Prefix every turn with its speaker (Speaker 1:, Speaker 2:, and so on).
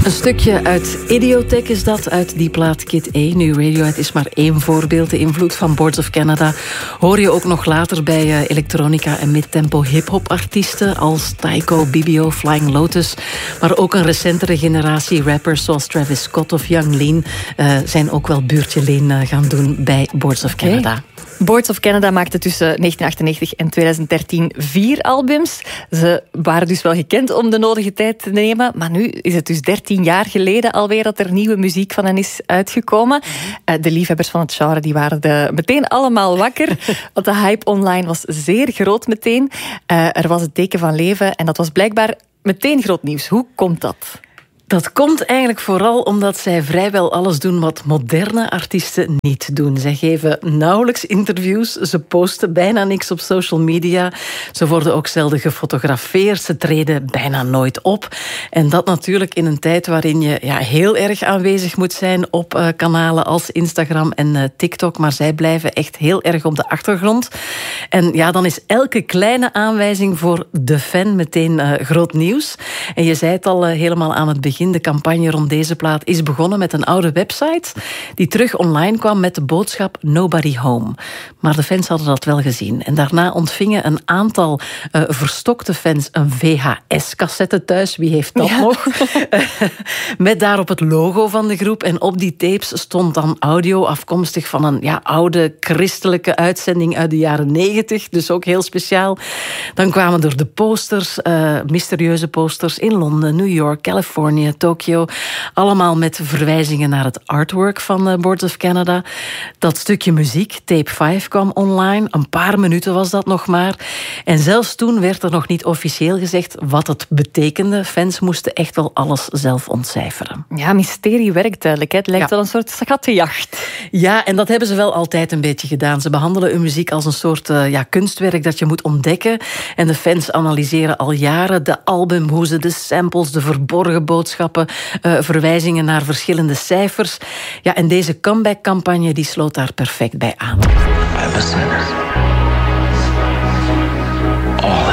Speaker 1: Een stukje uit Idiotech is dat, uit die plaat Kid A. Nu, Radiohead is maar één voorbeeld. De invloed van Boards of Canada hoor je ook nog later bij elektronica- en midtempo hip-hop artiesten als Tycho, BBO, Flying Lotus. Maar ook een recentere generatie rappers zoals Travis Scott of Young Lean zijn ook wel buurtje Leen gaan doen bij Boards of Canada.
Speaker 2: Boards of Canada maakte tussen 1998 en 2013 4 albums. Ze waren dus wel gekend om de nodige tijd te nemen, maar nu is het dus 13 jaar geleden alweer dat er nieuwe muziek van hen is uitgekomen. De liefhebbers van het genre die waren meteen allemaal wakker, want de hype online was zeer groot meteen. Er was het teken van leven en dat was blijkbaar meteen groot nieuws. Hoe komt dat?
Speaker 1: Dat komt eigenlijk vooral omdat zij vrijwel alles doen wat moderne artiesten niet doen. Zij geven nauwelijks interviews, ze posten bijna niks op social media. Ze worden ook zelden gefotografeerd, ze treden bijna nooit op. En dat natuurlijk in een tijd waarin je heel erg aanwezig moet zijn op kanalen als Instagram en TikTok. Maar zij blijven echt heel erg op de achtergrond. En ja, dan is elke kleine aanwijzing voor de fan meteen groot nieuws. En je zei het al helemaal aan het begin. De campagne rond deze plaat is begonnen met een oude website die terug online kwam met de boodschap Nobody Home. Maar de fans hadden dat wel gezien. En daarna ontvingen een aantal verstokte fans een VHS-cassette thuis. Wie heeft dat nog? Met daarop het logo van de groep. En op die tapes stond dan audio afkomstig van een oude christelijke uitzending uit de jaren 90. Dus ook heel speciaal. Dan kwamen er de posters, mysterieuze posters in Londen, New York, Californië, Tokio. Allemaal met verwijzingen naar het artwork van Boards of Canada. Dat stukje muziek, tape 5, kwam online. Een paar minuten was dat nog maar. En zelfs toen werd er nog niet officieel gezegd wat het betekende. Fans moesten echt wel alles zelf ontcijferen.
Speaker 2: Ja, mysterie werkt duidelijk. Hè? Het lijkt wel een soort schattenjacht.
Speaker 1: Ja, en dat hebben ze wel altijd een beetje gedaan. Ze behandelen hun muziek als een soort kunstwerk dat je moet ontdekken. En de fans analyseren al jaren de albumhoezen, de samples, de verborgen boodschappen, verwijzingen naar verschillende cijfers. Ja, en deze comeback-campagne die sloot daar perfect bij aan.
Speaker 3: I listen all